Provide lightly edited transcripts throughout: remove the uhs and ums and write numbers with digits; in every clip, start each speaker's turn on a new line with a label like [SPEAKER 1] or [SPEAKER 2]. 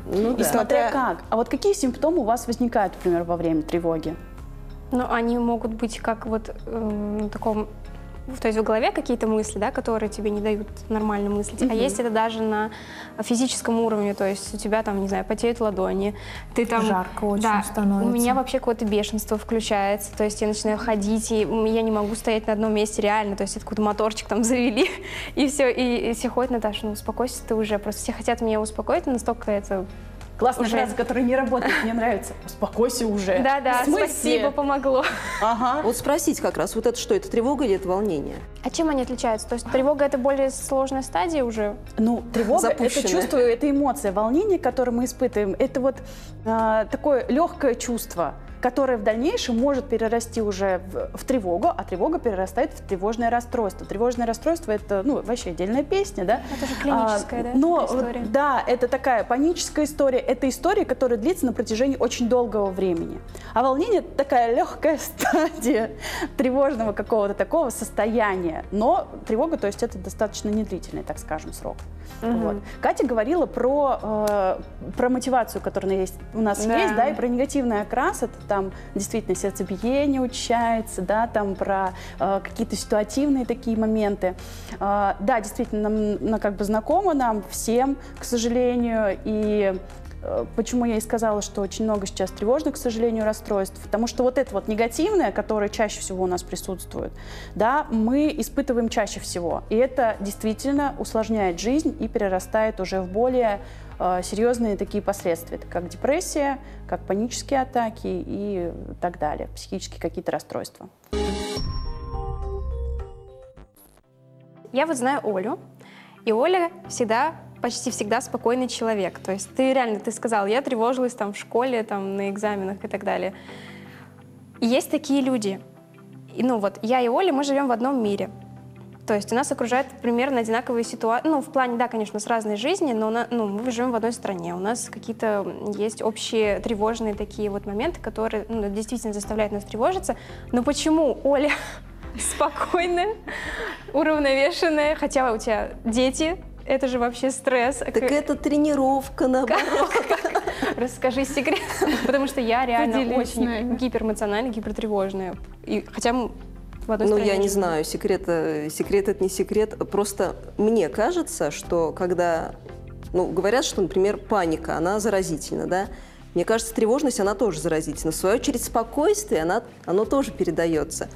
[SPEAKER 1] Ну,
[SPEAKER 2] И смотря как. А вот какие симптомы у вас возникают, например, во время тревоги?
[SPEAKER 3] Ну, они могут быть как вот в таком... То есть в голове какие-то мысли, да, которые тебе не дают нормально мыслить. А есть это даже на физическом уровне, то есть у тебя там, не знаю, потеют ладони, ты там...
[SPEAKER 4] Жарко очень становится.
[SPEAKER 3] У меня вообще какое-то бешенство включается, то есть я начинаю ходить, и я не могу стоять на одном месте реально, то есть это какой-то моторчик там завели, и все, и все ходят: Наташа, ну успокойся ты уже, просто все хотят меня успокоить, но настолько это...
[SPEAKER 2] Классная фраза, которая не работает, мне нравится. Успокойся уже.
[SPEAKER 3] Да-да, спасибо, помогло.
[SPEAKER 1] Ага. Вот спросить как раз, вот это что, это тревога или это волнение?
[SPEAKER 3] А чем они отличаются? То есть тревога — это более сложная стадия уже?
[SPEAKER 2] Ну, тревога — это
[SPEAKER 1] Запущенная.
[SPEAKER 2] чувство, это эмоция, волнение, которое мы испытываем. Это вот такое легкое чувство, которое в дальнейшем может перерасти уже в тревогу, а тревога перерастает в тревожное расстройство. Тревожное расстройство — это, ну, вообще отдельная песня, да?
[SPEAKER 3] Это же клиническая, да,
[SPEAKER 2] но,
[SPEAKER 3] история?
[SPEAKER 2] Да, это такая паническая история. Это история, которая длится на протяжении очень долгого времени. А волнение — это такая легкая стадия тревожного какого-то такого состояния. Но тревога, то есть это достаточно недлительный, так скажем, срок. Вот. Катя говорила про мотивацию, которая у нас есть, да, и про негативный окрас. Это там действительно сердцебиение учащается, да, там про какие-то ситуативные такие моменты. Да, действительно, нам как бы знакомо нам всем, к сожалению, и почему я и сказала, что очень много сейчас тревожных, к сожалению, расстройств, потому что вот это вот негативное, которое чаще всего у нас присутствует, да, мы испытываем чаще всего, и это действительно усложняет жизнь и перерастает уже в более серьезные такие последствия, это как депрессия, как панические атаки и так далее, психические какие-то расстройства.
[SPEAKER 3] Я вот знаю Олю, и Оля почти всегда спокойный человек. То есть ты сказал, я тревожилась там в школе, там на экзаменах и так далее. И есть такие люди. И, ну вот, я и Оля, мы живем в одном мире. То есть у нас окружают примерно одинаковые ситуации. Ну, в плане, да, конечно, с разной жизни, но мы живем в одной стране. У нас какие-то есть общие тревожные такие вот моменты, которые действительно заставляют нас тревожиться. Но почему Оля спокойная, уравновешенная, хотя у тебя дети? Это же вообще стресс.
[SPEAKER 1] Так это тренировка, наоборот.
[SPEAKER 3] Расскажи секрет. Потому что я реально очень гиперэмоциональная, гипертревожная. И хотя мы в одной стране
[SPEAKER 1] я не
[SPEAKER 3] живем.
[SPEAKER 1] знаю, секрет это не секрет. Просто мне кажется, что когда, говорят, что, например, паника, она заразительна, да? Мне кажется, тревожность, она тоже заразительна. В свою очередь, спокойствие, оно тоже передается.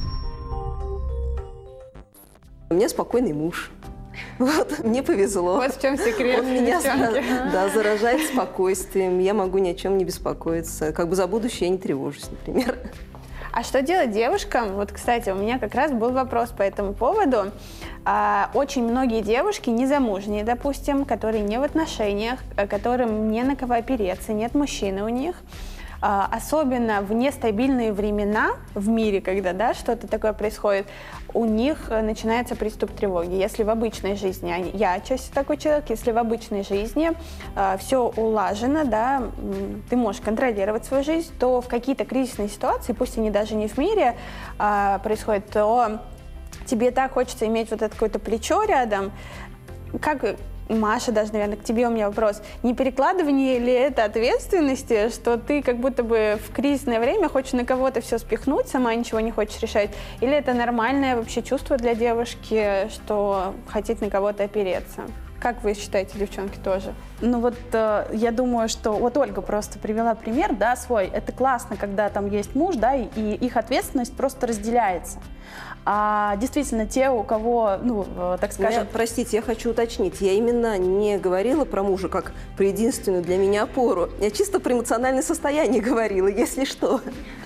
[SPEAKER 1] У меня спокойный муж. Вот, мне повезло.
[SPEAKER 4] Вот в чем секрет.
[SPEAKER 1] Он меня заражает спокойствием, я могу ни о чем не беспокоиться. Как бы за будущее я не тревожусь, например.
[SPEAKER 4] А что делать девушкам? Вот, кстати, у меня как раз был вопрос по этому поводу. Очень многие девушки незамужние, допустим, которые не в отношениях, которым не на кого опереться, нет мужчины у них. Особенно в нестабильные времена в мире, когда, да, что-то такое происходит, у них начинается приступ тревоги. Если в обычной жизни, я чаще такой человек, если в обычной жизни все улажено, да, ты можешь контролировать свою жизнь, то в какие-то кризисные ситуации, пусть они даже не в мире происходят, то тебе так хочется иметь вот это какое-то плечо рядом. Как Маша, даже, наверное, к тебе у меня вопрос. Не перекладывание ли это ответственности, что ты как будто бы в кризисное время хочешь на кого-то все спихнуть, сама ничего не хочешь решать? Или это нормальное вообще чувство для девушки, что хотеть на кого-то опереться? Как вы считаете, девчонки, тоже?
[SPEAKER 2] Ну вот я думаю, что вот Ольга просто привела пример, да, свой. Это классно, когда там есть муж, да, и их ответственность просто разделяется. А действительно, те, у кого, так скажем...
[SPEAKER 1] Простите, я хочу уточнить. Я именно не говорила про мужа как про единственную для меня опору. Я чисто про эмоциональное состояние говорила, если что.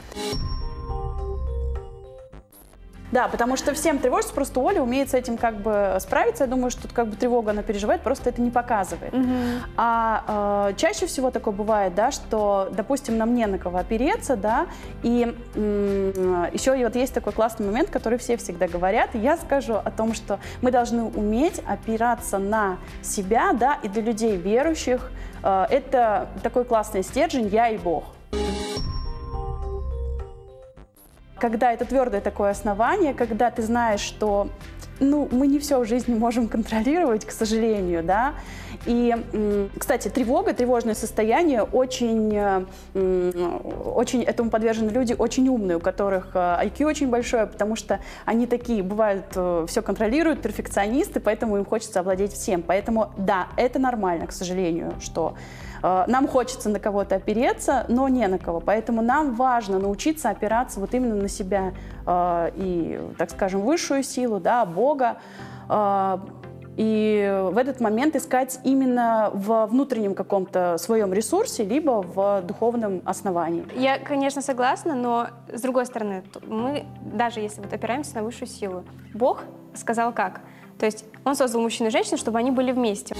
[SPEAKER 2] Да, потому что всем тревожится, просто Оля умеет с этим как бы справиться. Я думаю, что как бы тревогу она переживает, просто это не показывает. А чаще всего такое бывает, да, что, допустим, нам не на кого опереться, да, и еще вот есть такой классный момент, который все всегда говорят, и я скажу о том, что мы должны уметь опираться на себя, да, и для людей верующих это такой классный стержень «я и Бог». Когда это твердое такое основание, когда ты знаешь, что мы не все в жизни можем контролировать, к сожалению, да, И, кстати, тревожное состояние очень этому подвержены люди очень умные, у которых IQ очень большое, потому что они такие, бывают, все контролируют, перфекционисты, поэтому им хочется овладеть всем. Поэтому, да, это нормально, к сожалению, что нам хочется на кого-то опереться, но не на кого. Поэтому нам важно научиться опираться вот именно на себя и, так скажем, высшую силу, да, Бога. И в этот момент искать именно в внутреннем каком-то своем ресурсе, либо в духовном основании.
[SPEAKER 3] Я, конечно, согласна, но с другой стороны, мы, даже если вот опираемся на высшую силу, Бог сказал как? То есть Он создал мужчину и женщину, чтобы они были вместе.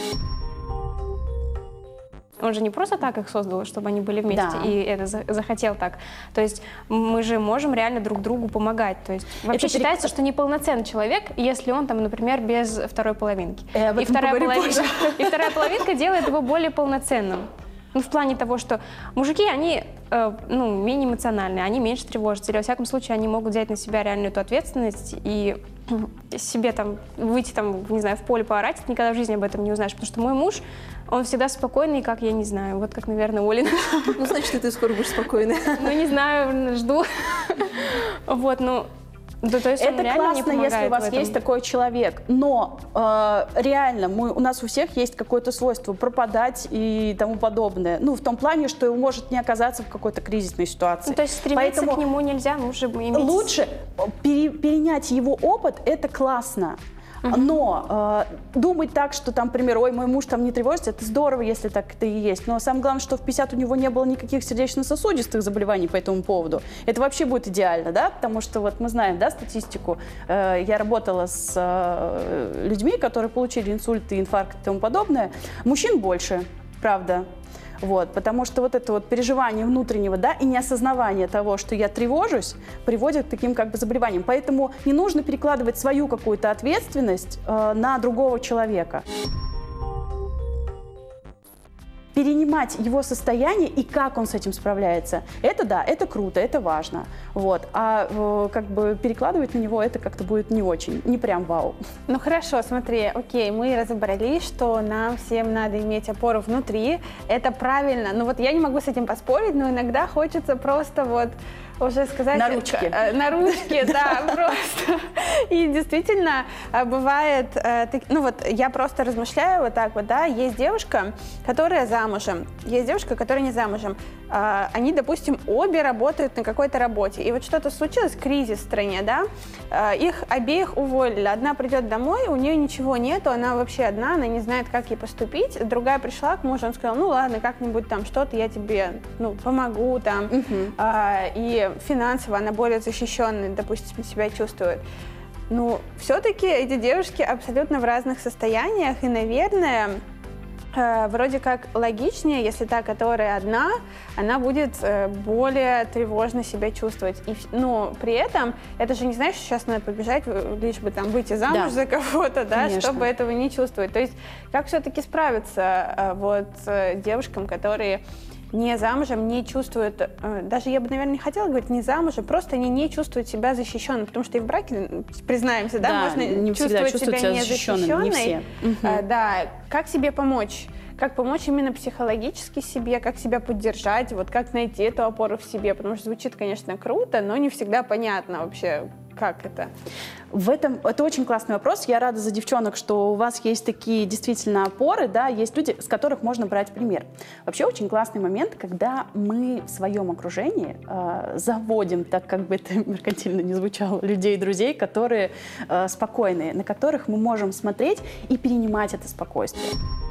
[SPEAKER 3] Он же не просто так их создал, чтобы они были вместе,
[SPEAKER 2] Да.
[SPEAKER 3] и это захотел так. То есть мы же можем реально друг другу помогать. То есть вообще считается, что неполноценный человек, если он там, например, без второй половинки. И вторая половинка делает его более полноценным. Ну, в плане того, что мужики, они менее эмоциональные, они меньше тревожатся. Или, во всяком случае, они могут взять на себя реальную эту ответственность и себе там выйти там, не знаю, в поле поорать, ты никогда в жизни об этом не узнаешь. Потому что мой муж, он всегда спокойный, как я не знаю, вот как, наверное, Олин.
[SPEAKER 1] Ну, значит, и ты скоро будешь спокойной.
[SPEAKER 3] Ну, не знаю, жду. Вот, ну... Да, то есть
[SPEAKER 2] это классно, если у вас есть такой человек, но реально у нас у всех есть какое-то свойство пропадать и тому подобное. Ну, в том плане, что он может не оказаться в какой-то кризисной ситуации.
[SPEAKER 3] Ну, то есть стремиться
[SPEAKER 2] Поэтому
[SPEAKER 3] к нему нельзя, лучше иметь...
[SPEAKER 2] Лучше перенять его опыт, это классно. Но думать так, что там, например, ой, мой муж там не тревожится, это здорово, если так это и есть. Но самое главное, что в 50 у него не было никаких сердечно-сосудистых заболеваний по этому поводу. Это вообще будет идеально, да? Потому что вот мы знаем, да, статистику. Я работала с людьми, которые получили инсульт и инфаркт и тому подобное. Мужчин больше, правда. Вот, потому что вот это вот переживание внутреннего, да, и неосознавание того, что я тревожусь, приводит к таким как бы заболеваниям. Поэтому не нужно перекладывать свою какую-то ответственность на другого человека. Перенимать его состояние и как он с этим справляется. Это да, это круто, это важно. Вот. А как бы перекладывать на него это как-то будет не очень, не прям вау.
[SPEAKER 4] Ну хорошо, смотри, окей, мы разобрались, что нам всем надо иметь опору внутри. Это правильно. Ну вот я не могу с этим поспорить, но иногда хочется просто вот уже сказать...
[SPEAKER 2] На ручке.
[SPEAKER 4] На ручке, да, просто. И действительно бывает... Ну вот я просто размышляю вот так вот, да, есть девушка, которая замужем, есть девушка, которая не замужем. Они, допустим, обе работают на какой-то работе. И вот что-то случилось, кризис в стране, да, их обеих уволили. Одна придет домой, у нее ничего нету, она вообще одна, она не знает, как ей поступить. Другая пришла к мужу, он сказал, ну ладно, как-нибудь там что-то я тебе, помогу там. И финансово она более защищенной, допустим, себя чувствует. Ну, все-таки эти девушки абсолютно в разных состояниях, и, наверное, вроде как логичнее, если та, которая одна, она будет более тревожно себя чувствовать. Но при этом, это же не значит, что сейчас надо побежать, лишь бы там выйти замуж за кого-то, да, чтобы этого не чувствовать. То есть как все-таки справиться девушкам, которые не замужем, не чувствуют, даже я бы, наверное, не хотела говорить не замужем, просто они не чувствуют себя защищенной, потому что и в браке, признаемся, да, можно
[SPEAKER 2] не
[SPEAKER 4] чувствовать себя
[SPEAKER 2] незащищенной. Не все.
[SPEAKER 4] Да, как себе помочь? Как помочь именно психологически себе, как себя поддержать, вот как найти эту опору в себе, потому что звучит, конечно, круто, но не всегда понятно вообще, как это.
[SPEAKER 2] Это очень классный вопрос. Я рада за девчонок, что у вас есть такие действительно опоры, да, есть люди, с которых можно брать пример. Вообще очень классный момент, когда мы в своем окружении заводим, так как бы это меркантильно не звучало, людей, друзей, которые спокойные, на которых мы можем смотреть и перенимать это спокойствие.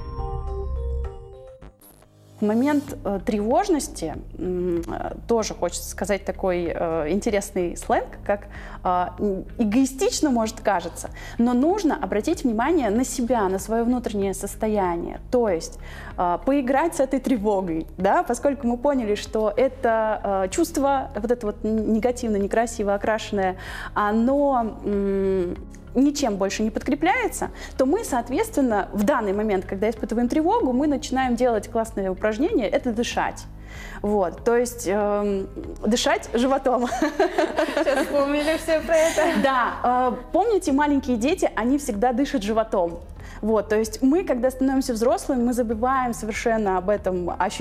[SPEAKER 2] В момент тревожности тоже хочется сказать такой интересный сленг, как эгоистично может кажется, но нужно обратить внимание на себя, на свое внутреннее состояние, то есть поиграть с этой тревогой, да, поскольку мы поняли, что это чувство, вот это вот негативно, некрасиво окрашенное, оно ничем больше не подкрепляется, то мы, соответственно, в данный момент, когда испытываем тревогу, мы начинаем делать классное упражнение – это дышать. Вот, то есть дышать животом.
[SPEAKER 4] Сейчас вспомнили все про это.
[SPEAKER 2] Да, помните, маленькие дети, они всегда дышат животом. Вот, то есть мы, когда становимся взрослыми, мы забываем совершенно об этом ощущении